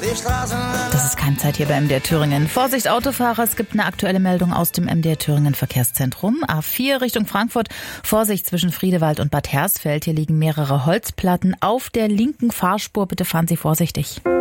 Das ist Keimzeit hier bei MDR Thüringen. Vorsicht Autofahrer, es gibt eine aktuelle Meldung aus dem MDR Thüringen Verkehrszentrum. A4 Richtung Frankfurt, Vorsicht zwischen Friedewald und Bad Hersfeld. Hier liegen mehrere Holzplatten auf der linken Fahrspur. Bitte fahren Sie vorsichtig.